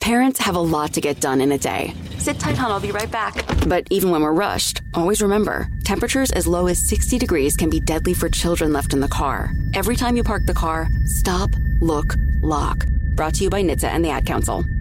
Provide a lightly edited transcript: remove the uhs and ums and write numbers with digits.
Parents have a lot to get done in a day. Sit tight, hon, I'll be right back. But even when we're rushed, always remember, temperatures as low as 60 degrees can be deadly for children left in the car. Every time you park the car, stop, look, lock. Brought to you by NHTSA and the Ad Council.